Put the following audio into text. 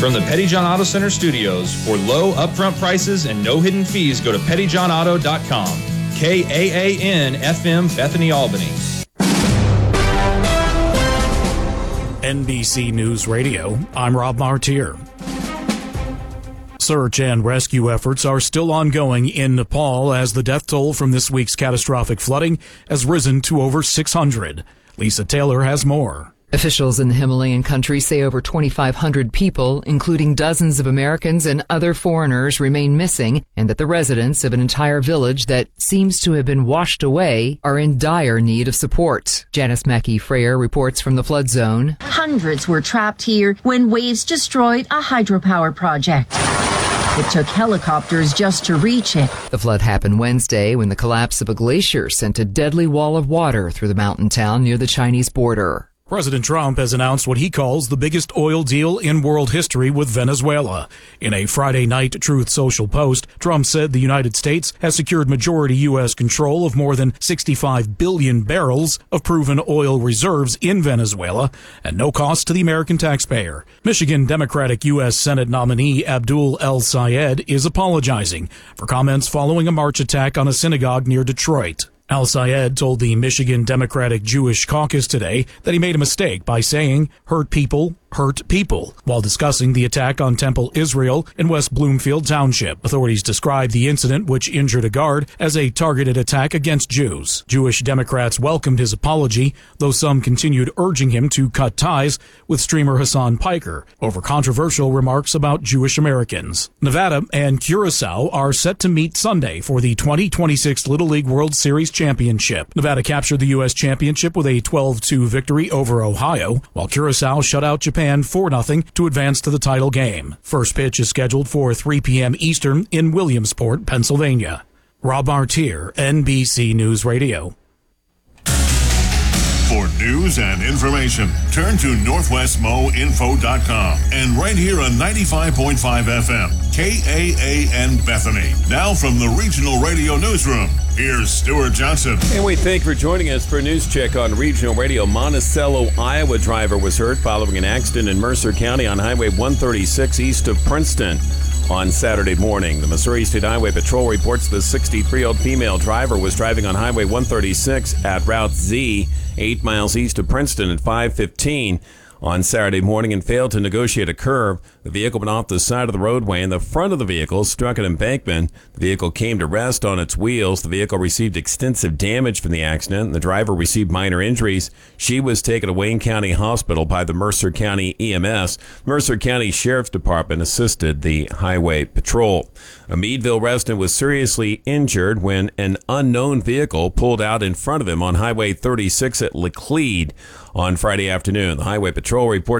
From the Petty John Auto Center studios, for low upfront prices and no hidden fees, go to pettyjohnauto.com. KAAN FM, Bethany, Albany. NBC News Radio, I'm Rob Martier. Search and rescue efforts are still ongoing in Nepal as the death toll from this week's catastrophic flooding has risen to over 600. Lisa Taylor has more. Officials in the Himalayan country say over 2,500 people, including dozens of Americans and other foreigners, remain missing, and that the residents of an entire village that seems to have been washed away are in dire need of support. Janice Mackey-Freyer reports from the flood zone. Hundreds were trapped here when waves destroyed a hydropower project. It took helicopters just to reach it. The flood happened Wednesday when the collapse of a glacier sent a deadly wall of water through the mountain town near the Chinese border. President Trump has announced what he calls the biggest oil deal in world history with Venezuela. In a Friday night Truth Social post, Trump said the United States has secured majority U.S. control of more than 65 billion barrels of proven oil reserves in Venezuela at no cost to the American taxpayer. Michigan Democratic U.S. Senate nominee Abdul El-Sayed is apologizing for comments following a March attack on a synagogue near Detroit. Al-Sayed told the Michigan Democratic Jewish Caucus today that he made a mistake by saying, hurt people, while discussing the attack on Temple Israel in West Bloomfield Township. Authorities described the incident, which injured a guard, as a targeted attack against Jews. Jewish Democrats welcomed his apology, though some continued urging him to cut ties with streamer Hassan Piker over controversial remarks about Jewish Americans. Nevada and Curacao are set to meet Sunday for the 2026 Little League World Series Championship. Nevada captured the U.S. Championship with a 12-2 victory over Ohio, while Curacao shut out Japan 4-0 to advance to the title game. First pitch is scheduled for 3 p.m. Eastern in Williamsport, Pennsylvania. Rob Martier, NBC News Radio. For news and information, turn to NorthwestMoInfo.com and right here on 95.5 FM, KAAN Bethany. Now from the Regional Radio Newsroom, here's Stuart Johnson. And we thank you for joining us for a news check on Regional Radio. Monticello, Iowa driver was hurt following an accident in Mercer County on Highway 136 east of Princeton on Saturday morning. The Missouri State Highway Patrol reports the 63-year-old female driver was driving on Highway 136 at Route Z, 8 miles east of Princeton at 5:15 on Saturday morning and failed to negotiate a curve. The vehicle went off the side of the roadway and the front of the vehicle struck an embankment. The vehicle came to rest on its wheels. The vehicle received extensive damage from the accident. The driver received minor injuries. She was taken to Wayne County Hospital by the Mercer County EMS. Mercer County Sheriff's Department assisted the Highway Patrol. A Meadville resident was seriously injured when an unknown vehicle pulled out in front of him on Highway 36 at Laclede on Friday afternoon. The Highway Patrol reports